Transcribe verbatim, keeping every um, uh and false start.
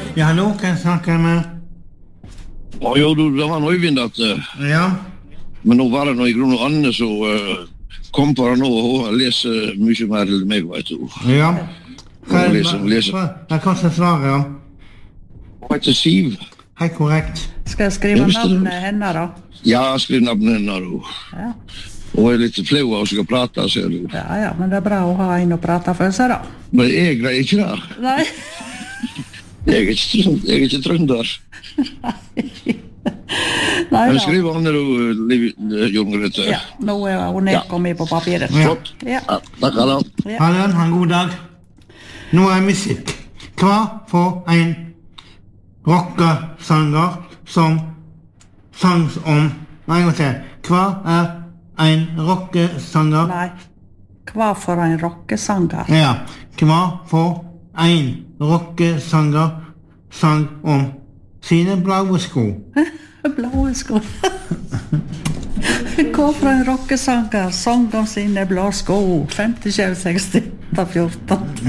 Ja, hallo, kan jeg snakke med? Ja, jo, du, det var noe Øyvind at uh, Ja, men nå var det noe i grunn og Anne så uh, kom på det nå og hun leser mye mer enn meg, vet du. ja. Hva Hun leser, hun leser. Jeg kan ikke svare, ja. Hun heter Siv. Helt korrekt. Skal jeg skrive Jeg visste det. navnet henne da? Ja, skriv navnet henne da. Ja. Hun er litt flau av å skal prate, ser du. Ja, ja, men det er bra å ha en å prate for seg da. Men jeg greier ikke det. Nei. Jeg er ikke, trønd- jeg er ikke trønder. Nei Men da. skriv Anne da, Liv, Jon Grete. Ja, nå er hun nedkommet på papiret. Ja. Flott. Ja. Ja, takk Anna. Ja. Hallo, ha en god dag. Nå er musikk. Hva for en rockesanger som sang om... Nei, jeg må se. Hva er en rockesanger? Nei. Hva for en rockesanger? Ja, hva for en rockesanger sang om sine blaue sko? Blå sko. Hva for en rockesanger sang om sine blå sko? femtisju, seksti, fjorten.